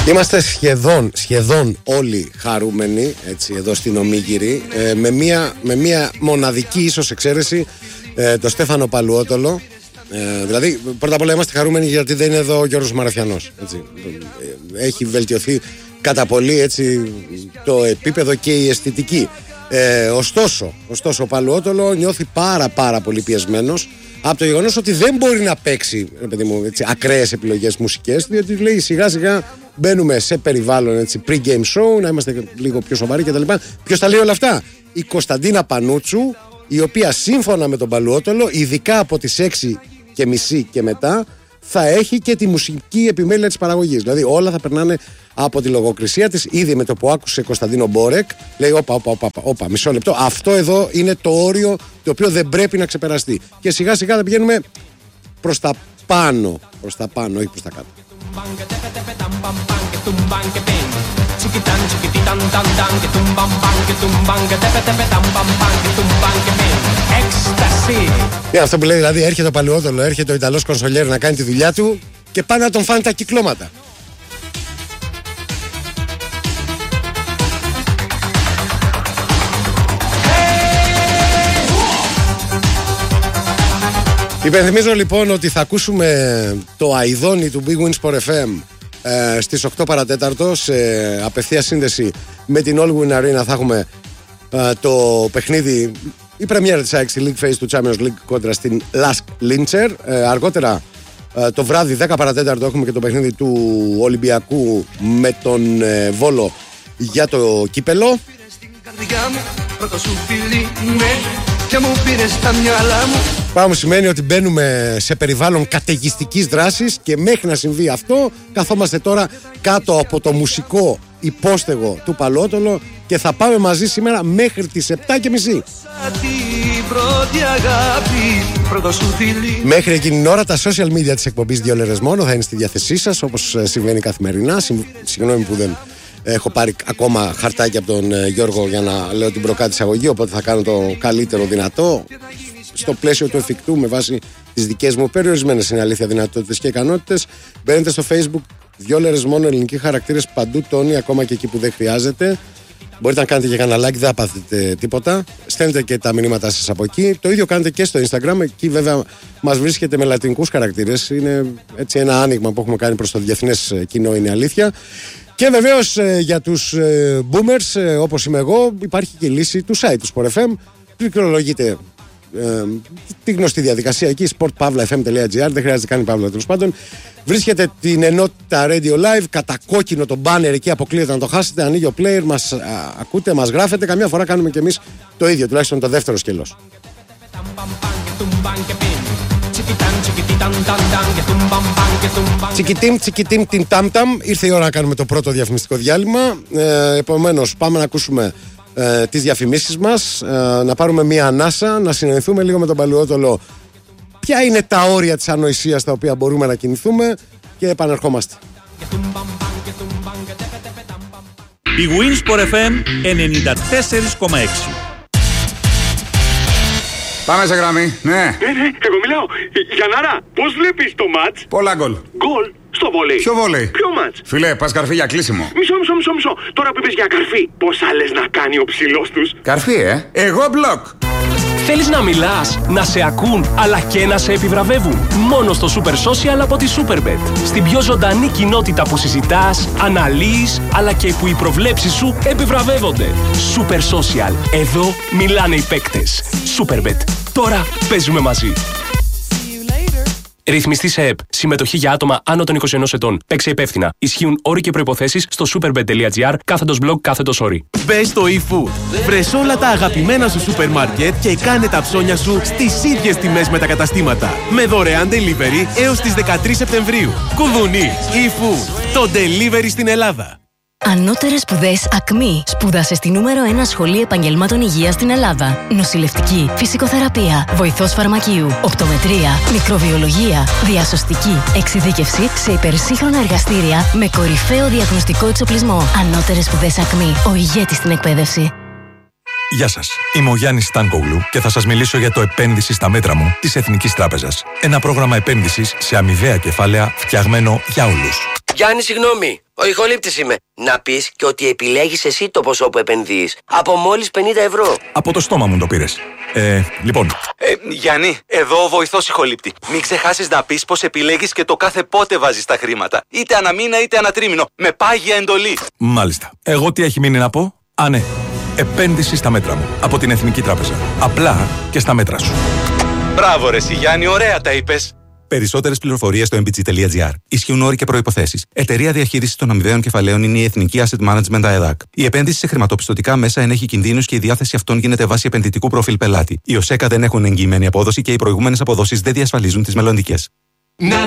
Είμαστε σχεδόν όλοι χαρούμενοι, έτσι, εδώ στην Ομίγυρη, με μια μοναδική ίσως εξαίρεση, το Στέφανο Παλουότολο. Δηλαδή, πρώτα απ' όλα είμαστε χαρούμενοι γιατί δεν είναι εδώ ο Γιώργος Μαραθιανός, έτσι. Έχει βελτιωθεί κατά πολύ, έτσι, το επίπεδο και η αισθητική. Ωστόσο, ο Παλουότολο νιώθει πάρα πολύ πιεσμένος από το γεγονός ότι δεν μπορεί να παίξει, παιδί μου, έτσι, ακραίες επιλογές μουσικές, διότι λέει σιγά σιγά μπαίνουμε σε περιβάλλον, έτσι, pre-game show, να είμαστε λίγο πιο σοβαροί κτλ. Ποιος τα λέει όλα αυτά? Η Κωνσταντίνα Πανούτσου, η οποία σύμφωνα με τον Παλουότολο, ειδικά από τις 6:30 και μετά, θα έχει και τη μουσική επιμέλεια της παραγωγής. Δηλαδή όλα θα περνάνε από τη λογοκρισία της. Ήδη με το που άκουσε Κωνσταντίνο Μπόρεκ, λέει όπα, μισό λεπτό. Αυτό εδώ είναι το όριο το οποίο δεν πρέπει να ξεπεραστεί. Και σιγά σιγά θα πηγαίνουμε προς τα πάνω, όχι προς τα κάτω. Αυτό που λέει, δηλαδή έρχεται ο Παλουότολο, έρχεται ο Ιταλός κονσολιέρ να κάνει τη δουλειά του και πάνε να τον φάνε τα κυκλώματα. Υπενθυμίζω λοιπόν ότι θα ακούσουμε το αηδόνι του Big Win Sport FM στις 8 παρατέταρτο σε απευθεία σύνδεση με την All Win Arena. Θα έχουμε το παιχνίδι, η πρεμιέρα της ΑΕΚ στη League Phase του Champions League κόντρα στην Lask Linzer. Αργότερα το βράδυ 10 παρατέταρτο έχουμε και το παιχνίδι του Ολυμπιακού με τον Βόλο για το κύπελο. Πράγμα σημαίνει ότι μπαίνουμε σε περιβάλλον καταιγιστικής δράσης και μέχρι να συμβεί αυτό καθόμαστε τώρα κάτω από το μουσικό υπόστεγο του Παλουότολο και θα πάμε μαζί σήμερα μέχρι τις 7:30. Μέχρι εκείνη την ώρα τα social media της εκπομπής 2 λεπτά μόνο θα είναι στη διάθεσή σας, όπως συμβαίνει καθημερινά. Συγγνώμη που δεν έχω πάρει ακόμα χαρτάκι από τον Γιώργο για να λέω την προκάτω εισαγωγή, οπότε θα κάνω το καλύτερο δυνατό στο πλαίσιο του εφικτού με βάση τις δικές μου περιορισμένες, είναι αλήθεια, δυνατότητες και ικανότητες. Μπαίνετε στο Facebook 2 λεπτά μόνο, ελληνικοί χαρακτήρες παντού, τόνοι, ακόμα και εκεί που δεν χρειάζεται. Μπορείτε να κάνετε και κανένα like, δεν θα πάθετε τίποτα. Στέλνετε και τα μηνύματά σας από εκεί. Το ίδιο κάνετε και στο Instagram. Εκεί βέβαια μας βρίσκεται με λατινικούς χαρακτήρες. Είναι έτσι ένα άνοιγμα που έχουμε κάνει προς το διεθνές κοινό, είναι αλήθεια. Και βεβαίως για τους boomers όπως είμαι εγώ, υπάρχει και η λύση του site του Sport FM. Πληκτρολογείτε τη γνωστή διαδικασία εκεί, sportpavlafm.gr. Δεν χρειάζεται καν παύλα, τέλος πάντων. Βρίσκεται την ενότητα Radio Live, κατά κόκκινο το banner εκεί, αποκλείεται να το χάσετε. Ανοίγει ο player, μας ακούτε, μας γράφετε. Καμιά φορά κάνουμε και εμείς το ίδιο, τουλάχιστον το δεύτερο σκελός. Τσικιτίμ την τάμ-τάμ. Ήρθε η ώρα να κάνουμε το πρώτο διαφημιστικό διάλειμμα. Επομένως πάμε να ακούσουμε τις διαφημίσεις μας, να πάρουμε μία ανάσα, να συνεννοηθούμε λίγο με τον Παλουότολο ποια είναι τα όρια της ανοησίας τα οποία μπορούμε να κινηθούμε και επανερχόμαστε. Η Win Sport FM 94,6. Πάμε σε γραμμή, ναι. Εγώ μιλάω. Γιαννάρα, πώς βλέπεις το μάτς? Πολλά γκολ. Γκολ στο βόλεϊ. Ποιο βόλεϊ? Ποιο μάτς? Φίλε, πας καρφί για κλείσιμο. Μισό. Τώρα που είπες για καρφί, πόσα λες να κάνει ο ψηλός τους? Καρφί, εγώ μπλοκ. Θέλεις να μιλάς, να σε ακούν, αλλά και να σε επιβραβεύουν? Μόνο στο Super Social από τη Superbet. Στην πιο ζωντανή κοινότητα που συζητάς, αναλύεις, αλλά και που οι προβλέψεις σου επιβραβεύονται. Super Social. Εδώ μιλάνε οι παίκτες. Superbet. Τώρα παίζουμε μαζί. Ρυθμιστή σε ΕΠ. Συμμετοχή για άτομα άνω των 21 ετών. Παίξε υπεύθυνα. Ισχύουν όροι και προϋποθέσεις στο superbet.gr /blog/όροι. Μπες στο eFood. Βρες όλα τα αγαπημένα σου σούπερ μάρκετ και κάνε τα ψώνια σου στις ίδιες τιμές με τα καταστήματα. Με δωρεάν delivery έως τις 13 Σεπτεμβρίου. Κουδουνί. eFood. Το delivery στην Ελλάδα. Ανώτερες σπουδές ΑΚΜΗ. Σπούδασε στη νούμερο 1 σχολή επαγγελμάτων υγείας στην Ελλάδα. Νοσηλευτική, φυσικοθεραπεία, βοηθός φαρμακείου, οπτομετρία, μικροβιολογία, διασωστική, εξειδίκευση σε υπερσύγχρονα εργαστήρια με κορυφαίο διαγνωστικό εξοπλισμό. Ανώτερες σπουδές ΑΚΜΗ. Ο ηγέτης στην εκπαίδευση. Γεια σας, είμαι ο Γιάννης Στάνκογλου και θα σας μιλήσω για το επένδυση στα μέτρα μου της Εθνικής Τράπεζας. Ένα πρόγραμμα επένδυσης σε αμοιβαία κεφάλαια φτιαγμένο για όλους. Γιάννη, συγγνώμη. Ο ηχολήπτης είμαι. Να πεις και ότι επιλέγεις εσύ το ποσό που επενδύεις. Από μόλις 50 ευρώ. Από το στόμα μου το πήρες. Λοιπόν. Γιάννη, εδώ ο βοηθός ηχολήπτη. Μην ξεχάσεις να πεις πως επιλέγεις και το κάθε πότε βάζεις τα χρήματα. Είτε ανά μήνα είτε ανά τρίμηνο. Με πάγια εντολή. Μάλιστα. Εγώ τι έχει μείνει να πω? Α, ναι. Επένδυση στα μέτρα μου. Από την Εθνική Τράπεζα. Απλά και στα μέτρα σου. Μπράβο ρε Γιάννη, ωραία τα είπες. Περισσότερες πληροφορίες στο mbg.gr. Ισχύουν όροι και προϋποθέσεις. Εταιρεία διαχείρισης των αμοιβαίων κεφαλαίων είναι η Εθνική Asset Management ΑΕΔΑΚ. Η επένδυση σε χρηματοπιστωτικά μέσα ενέχει κινδύνους και η διάθεση αυτών γίνεται βάσει επενδυτικού προφίλ πελάτη. Οι ΟΣΕΚΑ δεν έχουν εγγυημένη απόδοση και οι προηγούμενες αποδόσεις δεν διασφαλίζουν τις μελλοντικές.